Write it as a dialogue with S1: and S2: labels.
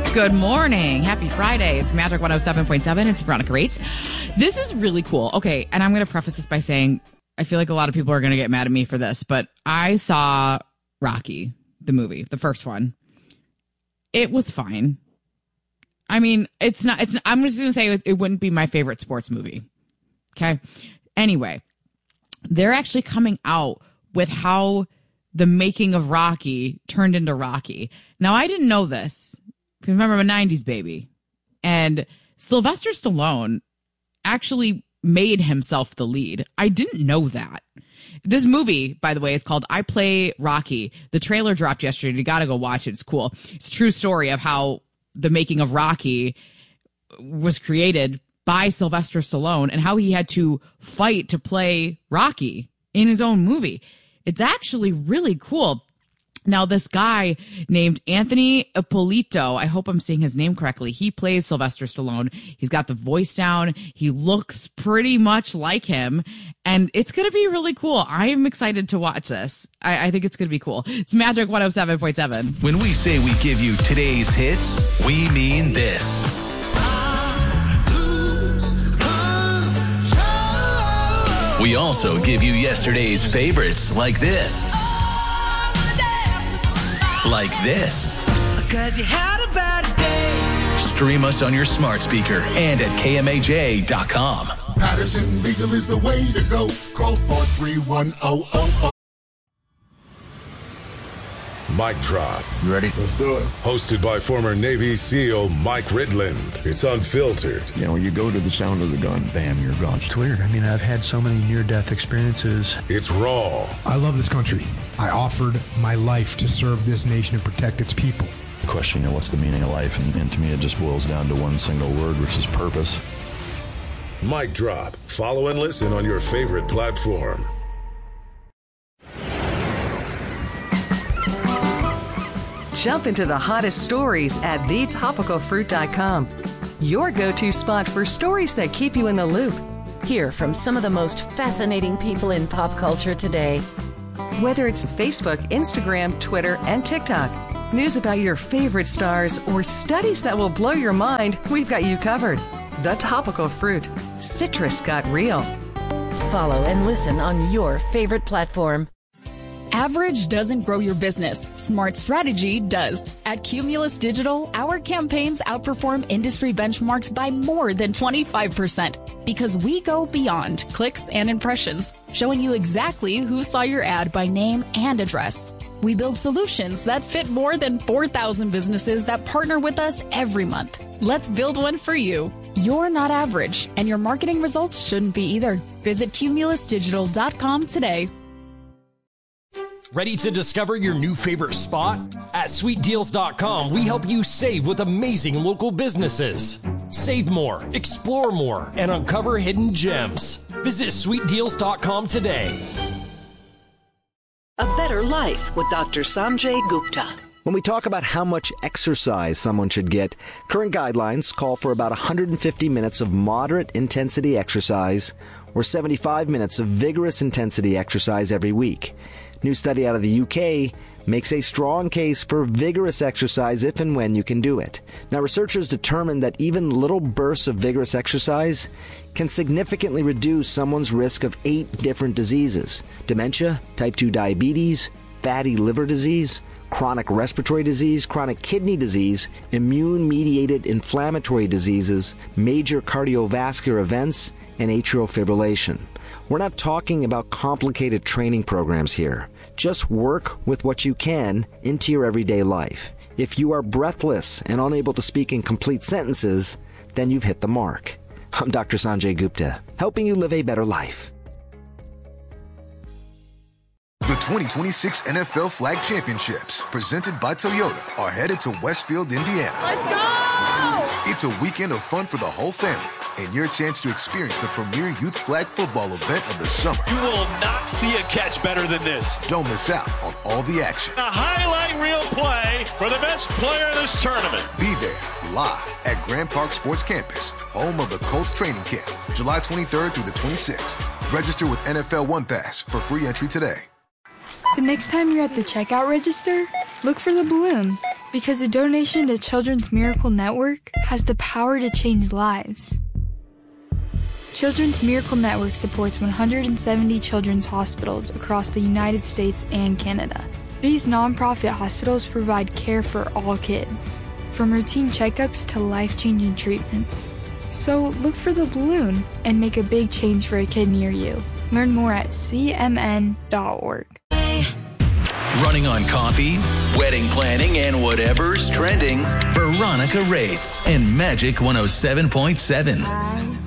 S1: Good morning. Happy Friday. It's Magic 107.7. It's Veronica Rates. This is really cool. Okay, and I'm going to preface this by saying I feel like a lot of people are going to get mad at me for this, but I saw Rocky, the movie, the first one. It was fine. I mean, I'm just going to say it wouldn't be my favorite sports movie. Okay? Anyway, they're actually coming out with how the making of Rocky turned into Rocky. Now, I didn't know this. Remember, I'm a 90s baby. And Sylvester Stallone actually made himself the lead. I didn't know that. This movie, by the way, is called I Play Rocky. The trailer dropped yesterday. You got to go watch it. It's cool. It's a true story of how the making of Rocky was created by Sylvester Stallone and how he had to fight to play Rocky in his own movie. It's actually really cool. Now, this guy named Anthony Ippolito, I hope I'm saying his name correctly. He plays Sylvester Stallone. He's got the voice down. He looks pretty much like him. And it's going to be really cool. I'm excited to watch this. I think it's going to be cool. It's Magic 107.7.
S2: When we say we give you today's hits, we mean this. We also give you yesterday's favorites like this. Like this. 'Cause you had a bad day. Stream us on your smart speaker and at KMAJ.com.
S3: Patterson Legal is the way to go. Call 431-0000.
S4: Mic Drop.
S5: You ready?
S3: Let's do it.
S4: Hosted by former Navy SEAL Mike Ridland. It's unfiltered.
S5: You know, you go to the sound of the gun, bam, you're gone.
S6: It's weird. I mean, I've had so many near-death experiences.
S4: It's raw.
S7: I love this country. I offered my life to serve this nation and protect its people.
S5: Question, you know, what's the meaning of life? And to me, it just boils down to one single word, which is purpose.
S4: Mic Drop. Follow and listen on your favorite platform.
S8: Jump into the hottest stories at thetopicalfruit.com. Your go-to spot for stories that keep you in the loop.
S9: Hear from some of the most fascinating people in pop culture today.
S8: Whether it's Facebook, Instagram, Twitter, and TikTok, news about your favorite stars, or studies that will blow your mind, we've got you covered. The Topical Fruit. Citrus got real.
S9: Follow and listen on your favorite platform.
S10: Average doesn't grow your business. Smart strategy does. At Cumulus Digital, our campaigns outperform industry benchmarks by more than 25% because we go beyond clicks and impressions, showing you exactly who saw your ad by name and address. We build solutions that fit more than 4,000 businesses that partner with us every month. Let's build one for you. You're not average, and your marketing results shouldn't be either. Visit cumulusdigital.com today.
S11: Ready to discover your new favorite spot? At sweetdeals.com, we help you save with amazing local businesses. Save more, explore more, and uncover hidden gems. Visit sweetdeals.com today.
S12: A better life with Dr. Sanjay Gupta.
S13: When we talk about how much exercise someone should get, current guidelines call for about 150 minutes of moderate intensity exercise or 75 minutes of vigorous intensity exercise every week. New study out of the UK makes a strong case for vigorous exercise if and when you can do it. Now, researchers determined that even little bursts of vigorous exercise can significantly reduce someone's risk of 8 different diseases: dementia, type 2 diabetes, fatty liver disease, chronic respiratory disease, chronic kidney disease, immune-mediated inflammatory diseases, major cardiovascular events, and atrial fibrillation. We're not talking about complicated training programs here. Just work with what you can into your everyday life. If you are breathless and unable to speak in complete sentences, then you've hit the mark. I'm Dr. Sanjay Gupta, helping you live a better life.
S14: The 2026 NFL Flag Championships, presented by Toyota, are headed to Westfield, Indiana.
S15: Let's go!
S14: It's a weekend of fun for the whole family and your chance to experience the premier youth flag football event of the summer.
S15: You will not see a catch better than this.
S14: Don't miss out on all the action.
S15: A highlight reel play for the best player in this tournament.
S14: Be there live at Grand Park Sports Campus, home of the Colts training camp, July 23rd through the 26th. Register with NFL One Pass for free entry today.
S16: The next time you're at the checkout register, look for the balloon. Because a donation to Children's Miracle Network has the power to change lives. Children's Miracle Network supports 170 children's hospitals across the United States and Canada. These nonprofit hospitals provide care for all kids, from routine checkups to life-changing treatments. So look for the balloon and make a big change for a kid near you. Learn more at cmn.org.
S2: Running on coffee, wedding planning, and whatever's trending, Veronica Rates and Magic 107.7.